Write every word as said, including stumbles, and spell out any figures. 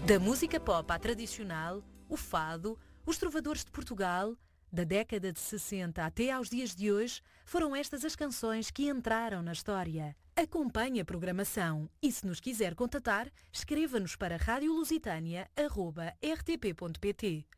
Da música pop à tradicional, o fado, os trovadores de Portugal, da década de sessenta até aos dias de hoje, foram estas as canções que entraram na história. Acompanhe a programação e, se nos quiser contatar, escreva-nos para rádio lusitânia arroba r t p ponto p t.